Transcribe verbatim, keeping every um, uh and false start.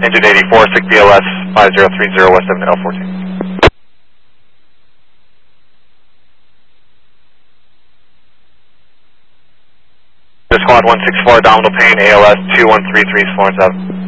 Engine eighty-four, six B L S five zero three zero West seven L fourteen. Squad one six four, Domino Payne, A L S two one three three, Florence Avenue.